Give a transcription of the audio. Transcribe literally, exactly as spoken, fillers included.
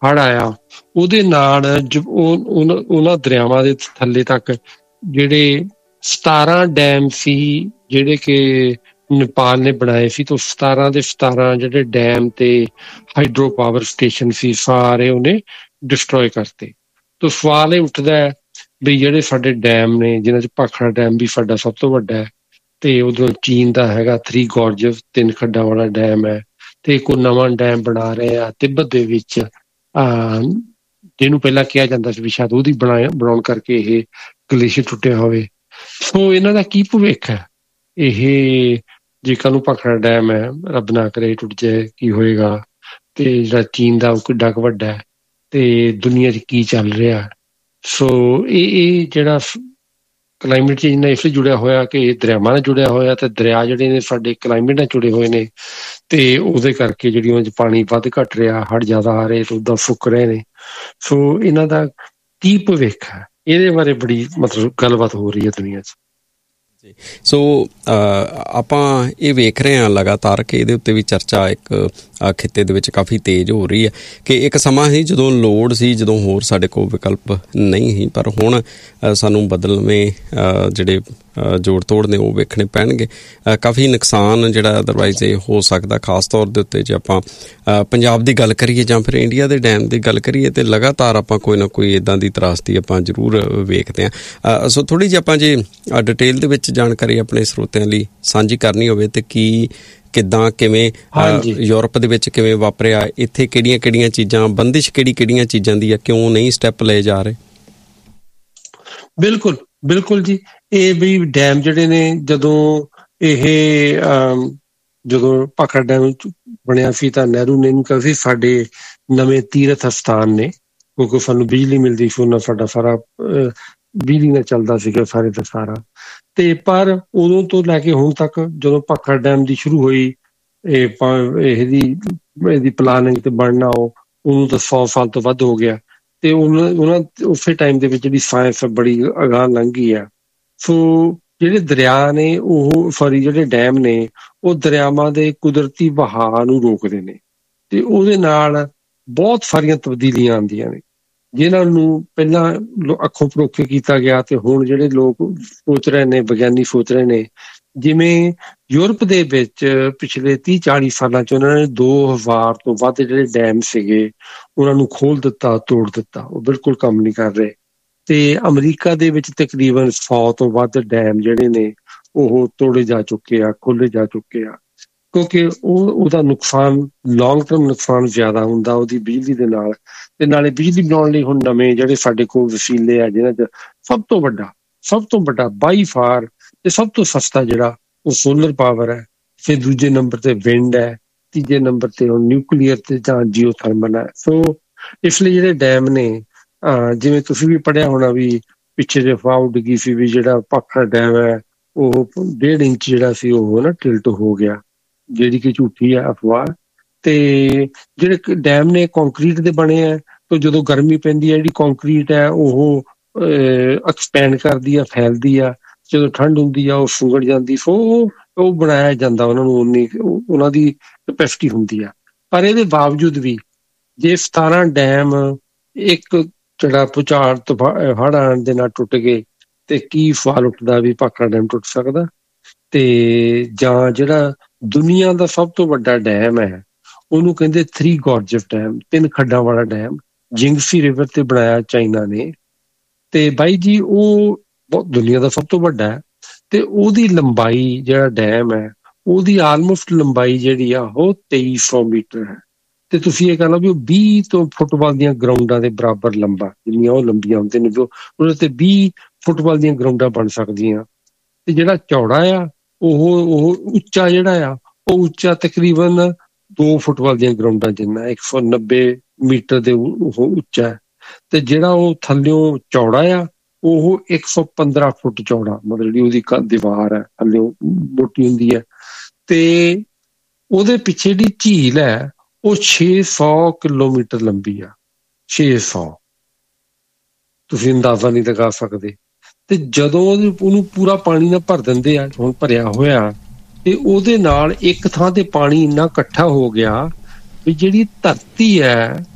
ਹੜ੍ਹ ਆਇਆ, ਉਹਦੇ ਨਾਲ ਉਹਨਾਂ ਦਰਿਆਵਾਂ ਦੇ ਥੱਲੇ ਤੱਕ ਜਿਹੜੇ ਸਤਾਰਾਂ ਡੈਮ ਸੀ ਜਿਹੜੇ ਕਿ ਨੇਪਾਲ ਨੇ ਬਣਾਏ ਸੀ, ਤਾਂ ਸਤਾਰਾਂ ਦੇ ਸਤਾਰਾਂ ਜਿਹੜੇ ਡੈਮ ਤੇ ਹਾਈਡਰੋ ਪਾਵਰ ਸਟੇਸ਼ਨ ਸੀ ਸਾਰੇ ਉਹਨੇ ਡਿਸਟਰੋਏ ਕਰਤੇ। ਤਾਂ ਸਵਾਲ ਇਹ ਉੱਠਦਾ ਹੈ ਵੀ ਜਿਹੜੇ ਸਾਡੇ ਡੈਮ ਨੇ, ਜਿਹਨਾਂ 'ਚ ਭਾਖੜਾ ਡੈਮ ਵੀ ਸਾਡਾ ਸਭ ਤੋਂ ਵੱਡਾ ਹੈ, ਤੇ ਉਦੋਂ ਚੀਨ ਦਾ ਹੈਗਾ ਥਰੀ ਗੋਰਜਸ ਤਿੰਨ ਖੱਡਾਂ ਵਾਲਾ ਡੈਮ ਹੈ, ਤੇ ਇੱਕ ਉਹ ਨਵਾਂ ਡੈਮ ਬਣਾ ਰਹੇ ਆ ਤਿੱਬਤ ਦੇ ਵਿੱਚ, ਅਹ ਜਿਹਨੂੰ ਪਹਿਲਾਂ ਕਿਹਾ ਜਾਂਦਾ ਸੀ ਵੀ ਸ਼ਾਇਦ ਉਹਦੀ ਬਣਾਇਆ ਬਣਾਉਣ ਕਰਕੇ ਇਹ ਗਲੇਸ਼ੀਅਰ ਟੁੱਟਿਆ ਹੋਵੇ। ਸੋ ਇਹਨਾਂ ਦਾ ਕੀ ਭਵਿੱਖ ਹੈ? ਇਹ ਜੇ ਕੱਲ੍ਹ ਨੂੰ ਭਾਖੜਾ ਡੈਮ ਹੈ, ਰੱਬ ਨਾ ਕਰੇ ਟੁੱਟ ਜਾਏ, ਕੀ ਹੋਏਗਾ? ਤੇ ਜਿਹੜਾ ਚੀਨ ਦਾ ਉਹ ਕਿੱਡਾ ਕੁ ਵੱਡਾ ਹੈ, ਤੇ ਦੁਨੀਆ 'ਚ ਕੀ ਚੱਲ ਰਿਹਾ? ਸੋ ਇਹ ਇਹ ਜਿਹੜਾ ਕਲਾਈਮੇਟ ਚੇਂਜ ਨਾਲ ਇਸ ਲਈ ਜੁੜਿਆ ਹੋਇਆ ਕਿ ਇਹ ਦਰਿਆਵਾਂ ਨਾਲ ਜੁੜਿਆ ਹੋਇਆ, ਤੇ ਦਰਿਆ ਜਿਹੜੇ ਨੇ ਸਾਡੇ ਕਲਾਈਮੇਟ ਨਾਲ ਜੁੜੇ ਹੋਏ ਨੇ, ਤੇ ਉਹਦੇ ਕਰਕੇ ਜਿਹੜੀ ਉਹਨਾਂ 'ਚ ਪਾਣੀ ਵੱਧ ਘੱਟ ਰਿਹਾ, ਹੜ੍ਹ ਜ਼ਿਆਦਾ ਆ ਰਹੇ, ਤੇ ਉੱਦਾਂ ਸੁੱਕ ਰਹੇ ਨੇ। ਸੋ ਇਹਨਾਂ ਦਾ ਕੀ ਭਵਿੱਖ ਹੈ? ਇਹਦੇ ਬਾਰੇ ਬੜੀ ਮਤਲਬ ਗੱਲਬਾਤ ਹੋ ਰਹੀ ਹੈ ਦੁਨੀਆ 'ਚ। ਸੋ ਆਪਾਂ ਇਹ ਵੇਖ ਰਹੇ ਹਾਂ ਲਗਾਤਾਰ ਕਿ ਇਹਦੇ ਉੱਤੇ ਵੀ ਚਰਚਾ ਇੱਕ ਖਿੱਤੇ ਦੇ ਵਿੱਚ ਕਾਫੀ ਤੇਜ਼ ਹੋ ਰਹੀ ਹੈ ਕਿ ਇੱਕ ਸਮਾਂ ਸੀ ਜਦੋਂ ਲੋੜ ਸੀ, ਜਦੋਂ ਹੋਰ ਸਾਡੇ ਕੋਲ ਵਿਕਲਪ ਨਹੀਂ ਸੀ, ਪਰ ਹੁਣ ਸਾਨੂੰ ਬਦਲਵੇਂ ਜਿਹੜੇ ਜੋੜ ਤੋੜ ਨੇ ਉਹ ਵੇਖਣੇ ਪੈਣਗੇ। ਕਾਫੀ ਨੁਕਸਾਨ ਜਿਹੜਾ ਅਦਰਵਾਈਜ਼ ਇਹ ਹੋ ਸਕਦਾ, ਖਾਸ ਤੌਰ ਦੇ ਉੱਤੇ ਜੇ ਆਪਾਂ ਪੰਜਾਬ ਦੀ ਗੱਲ ਕਰੀਏ ਜਾਂ ਫਿਰ ਇੰਡੀਆ ਦੇ ਡੈਮ ਦੀ ਗੱਲ ਕਰੀਏ, ਤੇ ਲਗਾਤਾਰ ਆਪਾਂ ਕੋਈ ਨਾ ਕੋਈ ਇੱਦਾਂ ਦੀ ਤਰਾਸਦੀ ਆਪਾਂ ਜ਼ਰੂਰ ਵੇਖਦੇ ਹਾਂ। ਸੋ ਥੋੜ੍ਹੀ ਜਿਹੀ ਆਪਾਂ ਜੇ ਡਿਟੇਲ ਦੇ ਵਿੱਚ ਜਾਣਕਾਰੀ ਆਪਣੇ ਸਰੋਤਿਆਂ ਲਈ ਸਾਂਝੀ ਕਰਨੀ ਹੋਵੇ ਤੇ ਕੀ ਕਿੱਦਾਂ ਕਿਵੇਂ ਯੂਰਪ ਦੇ ਵਿੱਚ ਕਿਵੇਂ ਵਾਪਰਿਆ, ਇੱਥੇ ਕਿਹੜੀਆਂ ਕਿਹੜੀਆਂ ਚੀਜ਼ਾਂ, ਬੰਦਿਸ਼ ਕਿਹੜੀ ਕਿਹੜੀਆਂ ਚੀਜ਼ਾਂ ਦੀ ਆ, ਕਿਉਂ ਨਹੀਂ ਸਟੈਪ ਲਏ ਜਾ ਰਹੇ? ਬਿਲਕੁਲ ਬਿਲਕੁਲ ਜੀ, ਇਹ ਵੀ ਡੈਮ ਜਿਹੜੇ ਨੇ ਜਦੋਂ ਇਹ ਜਦੋਂ ਭਾਖੜਾ ਡੈਮ ਬਣਿਆ ਸੀ ਤਾਂ ਨਹਿਰੂ ਨੇ ਕਿਹਾ ਸੀ ਸਾਡੇ ਨਵੇਂ ਤੀਰਥ ਸਥਾਨ ਨੇ, ਕਿਉਂਕਿ ਸਾਨੂੰ ਬਿਜਲੀ ਮਿਲਦੀ ਸੀ, ਉਹਨਾਂ ਸਾਡਾ ਸਾਰਾ ਬਿਜਲੀ ਨਾਲ ਚੱਲਦਾ ਸੀਗਾ ਸਾਰੇ ਦਾ ਸਾਰਾ। ਤੇ ਪਰ ਉਦੋਂ ਤੋਂ ਲੈ ਕੇ ਹੁਣ ਤੱਕ ਜਦੋਂ ਭਾਖੜਾ ਡੈਮ ਦੀ ਸ਼ੁਰੂ ਹੋਈ ਇਹ ਇਹਦੀ ਇਹਦੀ ਪਲਾਨਿੰਗ ਤੇ ਬਣਨਾ, ਉਹ ਉਹਨੂੰ ਤਾਂ ਸੌ ਸਾਲ ਤੋਂ ਵੱਧ ਹੋ ਗਿਆ। ਤੇ ਉਹਨਾਂ ਉਹਨਾਂ ਉਸੇ ਟਾਈਮ ਦੇ ਵਿੱਚ ਜਿਹੜੀ ਸਾਇੰਸ ਬੜੀ ਅਗਾਂਹ ਲੰਘ ਗਈ ਆ। ਸੋ ਜਿਹੜੇ ਦਰਿਆ ਨੇ ਉਹ ਸੌਰੀ ਜਿਹੜੇ ਡੈਮ ਨੇ ਉਹ ਦਰਿਆਵਾਂ ਦੇ ਕੁਦਰਤੀ ਵਹਾਅ ਨੂੰ ਰੋਕਦੇ ਨੇ, ਤੇ ਉਹਦੇ ਨਾਲ ਬਹੁਤ ਸਾਰੀਆਂ ਤਬਦੀਲੀਆਂ ਆਉਂਦੀਆਂ ਨੇ ਜਿਨ੍ਹਾਂ ਨੂੰ ਪਹਿਲਾਂ ਅੱਖੋਂ ਪਰੋਖੇ ਕੀਤਾ ਗਿਆ। ਤੇ ਹੁਣ ਜਿਹੜੇ ਲੋਕ ਸੋਚ ਰਹੇ ਨੇ, ਵਿਗਿਆਨੀ ਸੋਚ ਰਹੇ ਨੇ, ਜਿਵੇਂ ਯੂਰਪ ਦੇ ਵਿੱਚ ਪਿਛਲੇ ਤੀਹ ਚਾਲੀ ਸਾਲਾਂ 'ਚ ਉਹਨਾਂ ਨੇ ਦੋ ਹਜ਼ਾਰ ਤੋਂ ਵੱਧ ਜਿਹੜੇ ਡੈਮ ਸੀਗੇ ਉਹਨਾਂ ਨੂੰ ਖੋਲ ਦਿੱਤਾ, ਤੋੜ ਦਿੱਤਾ, ਉਹ ਬਿਲਕੁਲ ਕੰਮ ਨਹੀਂ ਕਰ ਰਹੇ। ਤੇ ਅਮਰੀਕਾ ਦੇ ਵਿੱਚ ਤਕਰੀਬਨ ਸੌ ਤੋਂ ਵੱਧ ਡੈਮ ਜਿਹੜੇ ਨੇ ਉਹ ਤੋੜੇ ਜਾ ਚੁੱਕੇ ਆ, ਖੋਲੇ ਜਾ ਚੁੱਕੇ ਆ, ਕਿਉਂਕਿ ਉਹ ਉਹਦਾ ਨੁਕਸਾਨ ਲੌਂਗ ਟਰਮ ਨੁਕਸਾਨ ਜ਼ਿਆਦਾ ਹੁੰਦਾ ਉਹਦੀ ਬਿਜਲੀ ਦੇ ਨਾਲ। ਤੇ ਨਾਲੇ ਬਿਜਲੀ ਬਣਾਉਣ ਲਈ ਹੁਣ ਨਵੇਂ ਜਿਹੜੇ ਸਾਡੇ ਕੋਲ ਵਸੀਲੇ ਆ, ਜਿਹਨਾਂ 'ਚ ਸਭ ਤੋਂ ਵੱਡਾ ਸਭ ਤੋਂ ਵੱਡਾ ਬਾਈ ਫਾਰ ਤੇ ਸਭ ਤੋਂ ਸਸਤਾ ਜਿਹੜਾ ਉਹ ਸੋਲਰ ਪਾਵਰ ਹੈ। ਫਿਰ ਦੂਜੇ ਨੰਬਰ ਤੇ ਵਿੰਡ ਹੈ, ਤੀਜੇ ਨੰਬਰ ਤੇ ਉਹ ਨਿਊਕਲੀਅਰ ਤੇ ਜਾਂ ਜੀਓ ਥਰਮਲ ਹੈ। ਸੋ ਇਸ ਲਈ ਜਿਹੜੇ ਡੈਮ ਨੇ, ਜਿਵੇਂ ਤੁਸੀਂ ਵੀ ਪੜ੍ਹਿਆ ਹੋਣਾ ਵੀ ਪਿੱਛੇ ਜੇ ਅਫਵਾਹ ਉੱਡ ਗਈ ਸੀ ਵੀ ਜਿਹੜਾ ਭਾਖੜਾ ਡੈਮ ਹੈ ਉਹ ਡੇਢ ਇੰਚ ਜਿਹੜਾ ਸੀ ਉਹ ਨਾ ਟਿਲਟ ਹੋ ਗਿਆ, ਜਿਹੜੀ ਕਿ ਝੂਠੀ ਹੈ ਅਫਵਾਹ। ਤੇ ਜਿਹੜੇ ਡੈਮ ਨੇ ਕੰਕਰੀਟ ਦੇ ਬਣੇ ਹੈ, ਤਾਂ ਜਦੋਂ ਗਰਮੀ ਪੈਂਦੀ ਹੈ ਜਿਹੜੀ ਕੰਕਰੀਟ ਹੈ ਉਹ ਐਕਸਪੈਂਡ ਕਰਦੀ ਆ, ਫੈਲਦੀ ਆ, ਜਦੋਂ ਠੰਡ ਹੁੰਦੀ ਆ ਉਹ ਸੁੰਗੜ ਜਾਂਦੀ। ਸੋ ਉਹ ਬਣਾਇਆ ਜਾਂਦਾ, ਉਹਨਾਂ ਨੂੰ ਉਨੀ ਉਹਨਾਂ ਦੀ ਕੈਪੈਸਿਟੀ ਹੁੰਦੀ ਆ। ਪਰ ਇਹਦੇ ਬਾਵਜੂਦ ਵੀ ਜੇ ਸਤਾਰਾਂ ਡੈਮ ਇੱਕ ਜਿਹੜਾ ਭੂਚਾਲ ਤੋਂ ਹੜ੍ਹ ਆਉਣ ਦੇ ਨਾਲ ਟੁੱਟ ਗਏ ਤੇ ਕੀ ਸਵਾਲ ਉੱਠਦਾ ਵੀ ਭਾਖੜਾ ਡੈਮ ਟੁੱਟ ਸਕਦਾ? ਤੇ ਜਾਂ ਜਿਹੜਾ ਦੁਨੀਆ ਦਾ ਸਭ ਤੋਂ ਵੱਡਾ ਡੈਮ ਹੈ ਉਹਨੂੰ ਕਹਿੰਦੇ ਥਰੀ ਗੋਰਜਸ ਡੈਮ, ਤਿੰਨ ਖੱਡਾਂ ਵਾਲਾ ਡੈਮ, ਜਿੰਗਸੀ ਰਿਵਰ ਤੇ ਬਣਾਇਆ ਚਾਈਨਾ ਨੇ। ਤੇ ਬਾਈ ਜੀ ਉਹ ਬਹੁਤ ਦੁਨੀਆ ਦਾ ਸਭ ਤੋਂ ਵੱਡਾ ਹੈ, ਤੇ ਉਹਦੀ ਲੰਬਾਈ ਜਿਹੜਾ ਡੈਮ ਹੈ ਉਹਦੀ ਆਲਮੋਸਟ ਲੰਬਾਈ ਜਿਹੜੀ ਆ ਉਹ ਤੇਈ ਸੌ ਮੀਟਰ ਹੈ। ਤੇ ਤੁਸੀਂ ਇਹ ਕਹਿ ਲਓ ਵੀ ਉਹ ਵੀਹ ਤੋਂ ਫੁੱਟਬਾਲ ਦੀਆਂ ਗਰਾਊਂਡਾਂ ਦੇ ਬਰਾਬਰ ਲੰਬਾ, ਜਿੰਨੀਆਂ ਉਹ ਲੰਬੀਆਂ ਹੁੰਦੇ ਨੇ, ਜੋ ਉਹਦੇ ਤੇ ਵੀਹ ਫੁੱਟਬਾਲ ਦੀਆਂ ਗਰਾਊਂਡਾਂ ਬਣ ਸਕਦੀਆਂ। ਤੇ ਜਿਹੜਾ ਚੌੜਾ ਆ ਉਹ ਉਹ ਉੱਚਾ ਜਿਹੜਾ ਆ ਉਹ ਉੱਚਾ ਤਕਰੀਬਨ ਦੋ ਫੁੱਟਬਾਲ ਦੀਆਂ ਗਰਾਊਂਡਾਂ ਜਿੰਨਾ, ਇੱਕ ਸੌ ਨੱਬੇ ਮੀਟਰ ਦੇ ਉਹ ਉੱਚਾ ਹੈ। ਤੇ ਜਿਹੜਾ ਉਹ ਥੱਲਿਓਂ ਚੌੜਾ ਆ ਉਹ ਇੱਕ ਸੌ ਪੰਦਰਾਂ ਫੁੱਟ ਚੌੜਾ, ਮਤਲਬ ਜਿਹੜੀ ਉਹਦੀ ਦੀਵਾਰ ਹੈ ਥੱਲਿਓਂ ਮੋਟੀ ਹੁੰਦੀ ਹੈ। ਤੇ ਉਹਦੇ ਪਿੱਛੇ ਜਿਹੜੀ ਝੀਲ ਹੈ ਉਹ ਛੇ ਸੌ ਕਿਲੋਮੀਟਰ ਲੰਬੀ ਆ, ਛੇ ਸੌ, ਤੁਸੀਂ ਅੰਦਾਜ਼ਾ ਨਹੀਂ ਲਗਾ ਸਕਦੇ। ਤੇ ਜਦੋਂ ਉਹਨੂੰ ਪੂਰਾ ਪਾਣੀ ਨਾਲ ਭਰ ਦਿੰਦੇ ਆ, ਹੁਣ ਭਰਿਆ ਹੋਇਆ, ਤੇ ਉਹਦੇ ਨਾਲ ਇੱਕ ਥਾਂ ਤੇ ਪਾਣੀ ਇੰਨਾ ਇਕੱਠਾ ਹੋ ਗਿਆ ਵੀ ਜਿਹੜੀ ਧਰਤੀ ਹੈ